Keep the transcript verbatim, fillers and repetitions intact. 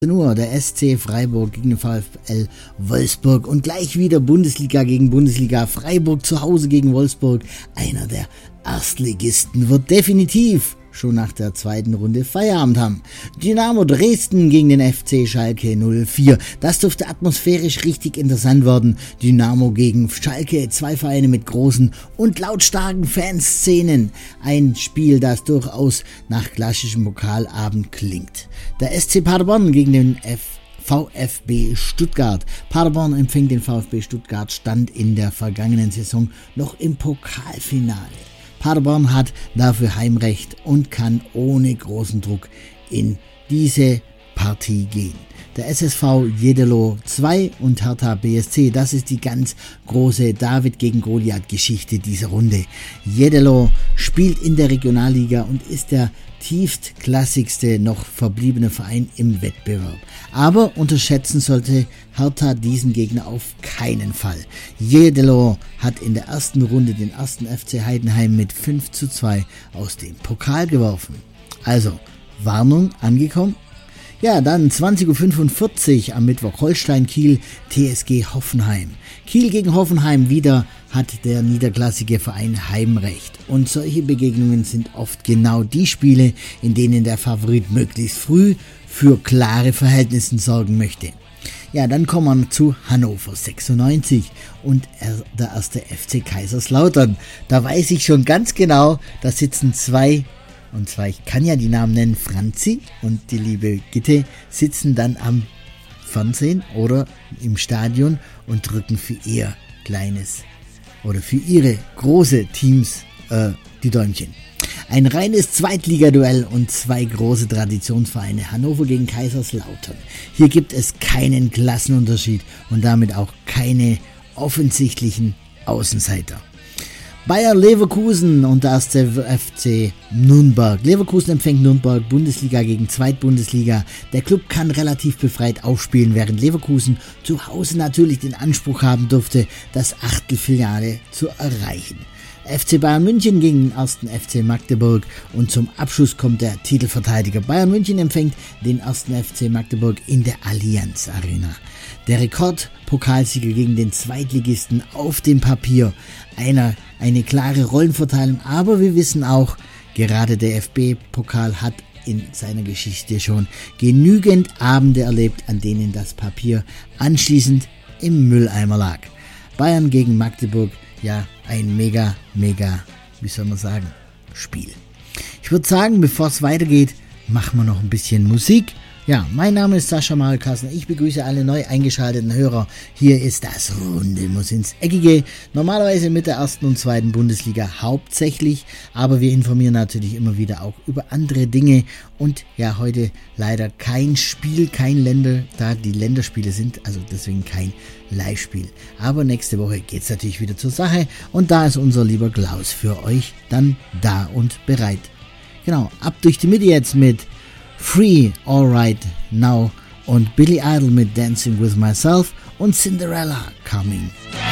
Uhr der S C Freiburg gegen den VfL Wolfsburg und gleich wieder Bundesliga gegen Bundesliga. Freiburg zu Hause gegen Wolfsburg. Einer der Erstligisten wird definitiv schon nach der zweiten Runde Feierabend haben. Dynamo Dresden gegen den F C Schalke null vier. Das dürfte atmosphärisch richtig interessant werden. Dynamo gegen Schalke, zwei Vereine mit großen und lautstarken Fanszenen. Ein Spiel, das durchaus nach klassischem Pokalabend klingt. Der S C Paderborn gegen den F VfB Stuttgart. Paderborn empfängt den VfB Stuttgart, stand in der vergangenen Saison noch im Pokalfinale. Paderborn hat dafür Heimrecht und kann ohne großen Druck in diese Partie gehen. Der S S V Jeddelo zwei und Hertha B S C, das ist die ganz große David gegen Goliath Geschichte dieser Runde. Jeddelo spielt in der Regionalliga und ist der tieftklassigste noch verbliebene Verein im Wettbewerb. Aber unterschätzen sollte Hertha diesen Gegner auf keinen Fall. Jeddelo hat in der ersten Runde den ersten F C Heidenheim mit fünf zu zwei aus dem Pokal geworfen. Also, Warnung angekommen? Ja, dann zwanzig Uhr fünfundvierzig am Mittwoch Holstein Kiel, T S G Hoffenheim. Kiel gegen Hoffenheim, wieder hat der niederklassige Verein Heimrecht. Und solche Begegnungen sind oft genau die Spiele, in denen der Favorit möglichst früh für klare Verhältnisse sorgen möchte. Ja, dann kommen wir zu Hannover sechsundneunzig und der erste F C Kaiserslautern. Da weiß ich schon ganz genau, da sitzen zwei, und zwar, ich kann ja die Namen nennen, Franzi und die liebe Gitte, sitzen dann am Fernsehen oder im Stadion und drücken für ihr kleines oder für ihre große Teams äh, die Däumchen. Ein reines Zweitligaduell und zwei große Traditionsvereine, Hannover gegen Kaiserslautern. Hier gibt es keinen Klassenunterschied und damit auch keine offensichtlichen Außenseiter. Bayer Leverkusen und der erste F C Nürnberg. Leverkusen empfängt Nürnberg, Bundesliga gegen Zweitbundesliga. Der Club kann relativ befreit aufspielen, während Leverkusen zu Hause natürlich den Anspruch haben dürfte, das Achtelfinale zu erreichen. F C Bayern München gegen den ersten F C Magdeburg und zum Abschluss kommt der Titelverteidiger. Bayern München empfängt den ersten F C Magdeburg in der Allianz Arena. Der Rekordpokalsieger gegen den Zweitligisten auf dem Papier. Einer, eine klare Rollenverteilung, aber wir wissen auch, gerade der F F B-Pokal hat in seiner Geschichte schon genügend Abende erlebt, an denen das Papier anschließend im Mülleimer lag. Bayern gegen Magdeburg, ja, ein mega, mega, wie soll man sagen, Spiel. Ich würde sagen, bevor es weitergeht, machen wir noch ein bisschen Musik. Ja, mein Name ist Sascha Marl-Kassner. Ich begrüße alle neu eingeschalteten Hörer. Hier ist das Runde muss ins Eckige. Normalerweise mit der ersten und zweiten Bundesliga hauptsächlich, aber wir informieren natürlich immer wieder auch über andere Dinge. Und ja, heute leider kein Spiel, kein Länder, da die Länderspiele sind, also deswegen kein Live-Spiel. Aber nächste Woche geht's natürlich wieder zur Sache und da ist unser lieber Klaus für euch dann da und bereit. Genau, ab durch die Mitte jetzt mit Free, Alright Now und Billy Idol mit Dancing With Myself und Cinderella Coming.